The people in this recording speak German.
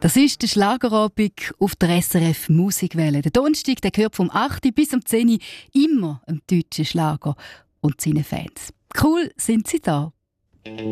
Das ist der Schlagerabend auf der SRF Musikwelle. Der Donnerstag, der gehört vom 8. bis zum 10. immer einem deutschen Schlager und seinen Fans. Cool sind sie da.